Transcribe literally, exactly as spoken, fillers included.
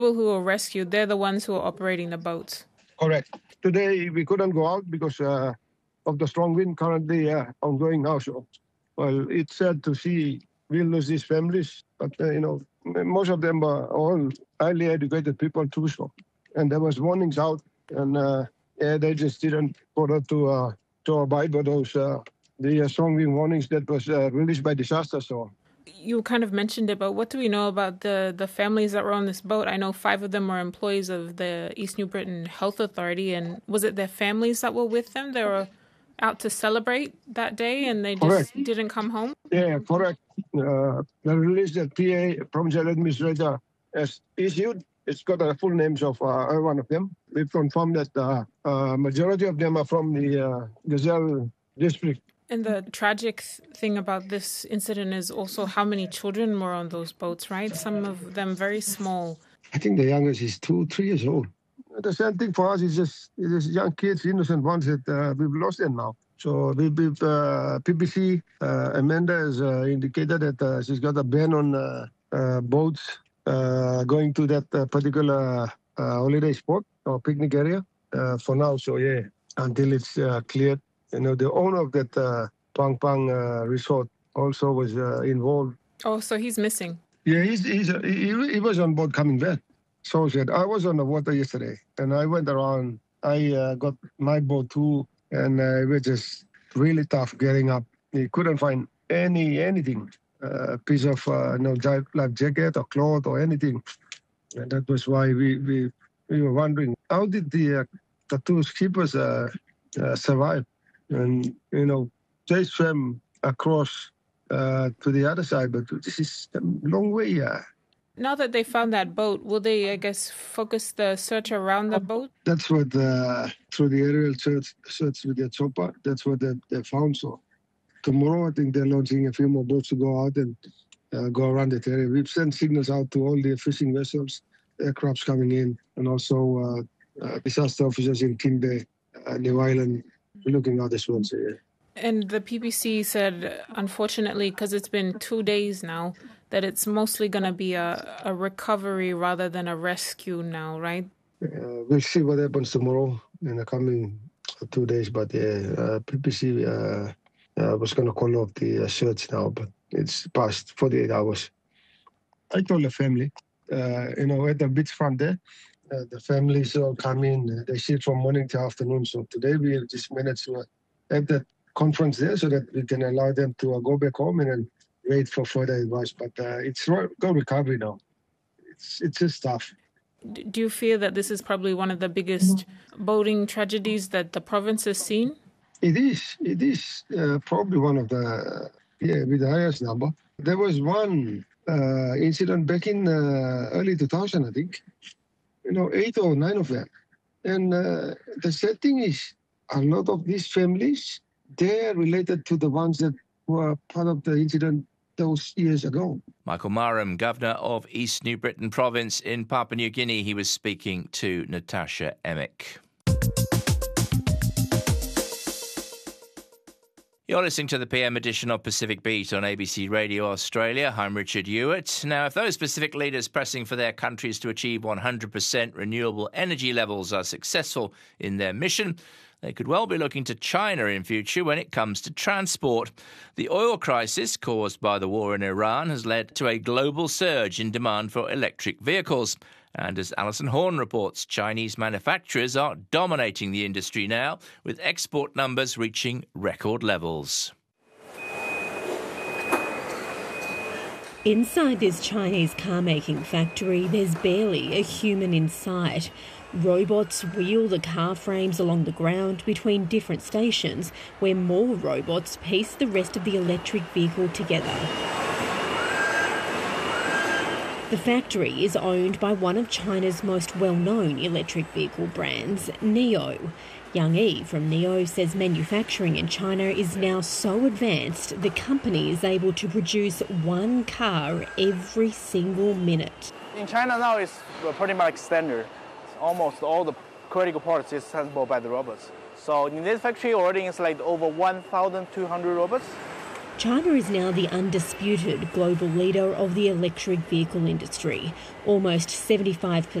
People who were rescued, they're the ones who are operating the boats. Correct. Today we couldn't go out because uh, of the strong wind currently uh, ongoing now. So, well, it's sad to see we lose these families, but uh, you know, most of them are all highly educated people too. So, and there was warnings out, and uh, yeah, they just didn't bother to uh, to abide by those uh, the uh, strong wind warnings that was uh, released by disaster. So. You kind of mentioned it, but what do we know about the, the families that were on this boat? I know five of them were employees of the East New Britain Health Authority, and was it their families that were with them? They were out to celebrate that day, and they just correct. Didn't come home? Yeah, correct. Uh, the release that P A, Provincial Administrator, has issued, it's got the full names of uh, every one of them. We've confirmed that the uh, uh, majority of them are from the uh, Gazelle district. And the tragic thing about this incident is also how many children were on those boats, right? Some of them very small. I think the youngest is two, three years old. The same thing for us is just it is young kids, innocent ones that uh, we've lost them now. So we, we've, uh, P P C, uh, Amanda has uh, indicated that uh, she's got a ban on uh, uh, boats uh, going to that uh, particular uh, holiday spot or picnic area uh, for now. So yeah, until it's uh, cleared. You know, the owner of that uh, Pang Pang uh, resort also was uh, involved. Oh, so he's missing. Yeah, he's, he's uh, he, he was on board coming back. So said, I was on the water yesterday, and I went around. I uh, got my boat too, and uh, it was just really tough getting up. He couldn't find any anything, a uh, piece of uh, no life jacket or cloth or anything. And that was why we we, we were wondering, how did the, uh, the two skippers uh, uh, survive? And, you know, they swam across uh, to the other side, but this is a long way. Yeah. Now that they found that boat, will they, I guess, focus the search around the boat? That's what, uh, through the aerial search, search with the chopper, that's what they, they found. So tomorrow, I think they're launching a few more boats to go out and uh, go around that area. We've sent signals out to all the fishing vessels, aircrafts coming in, and also uh, uh, disaster officers in King Bay, uh, New Island, looking at this one. So, yeah. And the P P C said, unfortunately, because it's been two days now, that it's mostly going to be a, a recovery rather than a rescue now, right? Uh, we'll see what happens tomorrow in the coming two days. But yeah, uh, P P C uh, uh, was going to call off the uh, search now, but it's past forty-eight hours. I told the family, uh, you know, at the beachfront there, uh, the families all come in. They sit from morning to afternoon. So today we have just managed to have that conference there so that we can allow them to uh, go back home and then wait for further advice. But uh, it's go recovery now. It's it's just tough. Do you feel that this is probably one of the biggest boating tragedies that the province has seen? It is. It is uh, probably one of the, yeah, with the highest number. There was one uh, incident back in uh, early two thousand, I think. You know, eight or nine of them. And uh, the sad thing is, a lot of these families, they're related to the ones that were part of the incident those years ago. Michael Marham, Governor of East New Britain Province in Papua New Guinea. He was speaking to Natasha Emick. You're listening to the P M edition of Pacific Beat on A B C Radio Australia. I'm Richard Hewitt. Now, if those Pacific leaders pressing for their countries to achieve one hundred percent renewable energy levels are successful in their mission, they could well be looking to China in future when it comes to transport. The oil crisis caused by the war in Iran has led to a global surge in demand for electric vehicles. And as Alison Horn reports, Chinese manufacturers are dominating the industry now, with export numbers reaching record levels. Inside this Chinese car-making factory, there's barely a human in sight. Robots wheel the car frames along the ground between different stations, where more robots piece the rest of the electric vehicle together. The factory is owned by one of China's most well-known electric vehicle brands, NIO. Yang Yi from NIO says manufacturing in China is now so advanced the company is able to produce one car every single minute. In China now it's pretty much standard. Almost all the critical parts is assembled by the robots. So in this factory already it's like over one thousand two hundred robots. China is now the undisputed global leader of the electric vehicle industry. Almost seventy-five percent